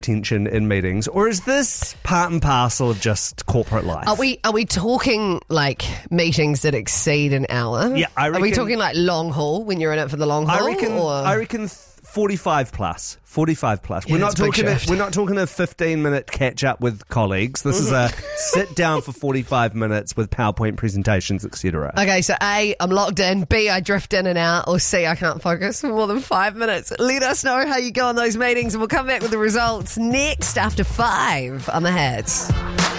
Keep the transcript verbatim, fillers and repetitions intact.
tension in meetings, or is this part and parcel of just corporate life? Are we are we talking like meetings that exceed an hour? Yeah, I Are we reckon- talking like long haul when you're in it for the long haul? I reckon. or? I reckon. forty-five plus. forty-five plus. Yeah, we're not it's a big talking. A, shift. we're not talking a fifteen minute catch up with colleagues. This is a sit down for forty-five minutes with PowerPoint presentations, et cetera. Okay, so A, I'm locked in. B, I drift in and out. Or C, I can't focus for more than five minutes. Let us know how you go on those meetings, and we'll come back with the results next after five on the Hats.